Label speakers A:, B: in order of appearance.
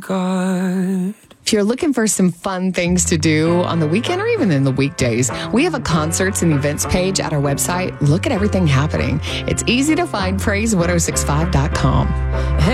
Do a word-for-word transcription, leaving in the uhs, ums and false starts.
A: God.
B: If you're looking for some fun things to do on the weekend or even in the weekdays, we have a concerts and events page at our website. Look at everything happening. It's easy to find praise one oh six five dot com.